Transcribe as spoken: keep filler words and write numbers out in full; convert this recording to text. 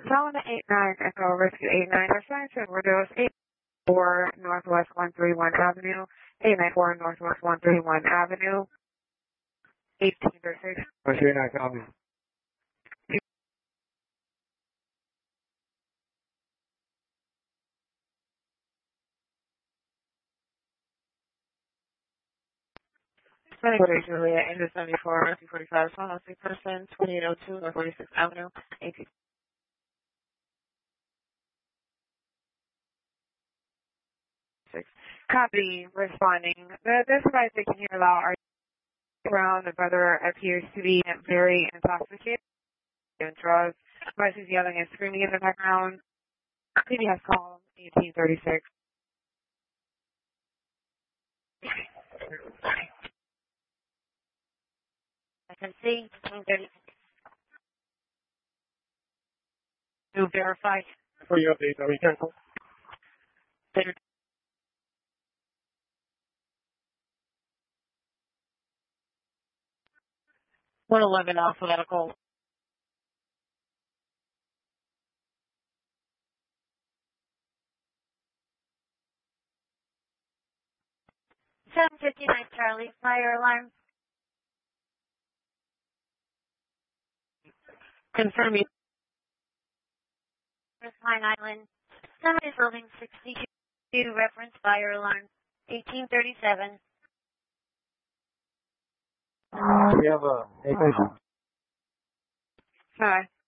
Solomon eight nine Echo Rescue eight nine, assigned to Overdose eight four Northwest one three one Avenue, eight nine four Northwest one three one Avenue, eighteen thirty-six. What's your nine Avenue? twenty-four Juliet, Angel seventy-four, two forty-five, Solomon six person, twenty-eight oh two North forty-sixth Avenue, eighteen. Copy, responding. The, this device they can hear loud are around. The brother appears to be very intoxicated and drugs. Device is yelling and screaming in the background. P B has called eighteen thirty-six. I can see. To verify. For your update, are we cancel? one eleven alphabetical. seven fifty-nine Charlie, fire alarm. Confirming. Pine Island. Somebody's building sixty-two, reference fire alarm. eighteen thirty-seven. We have a, a patient. Hi.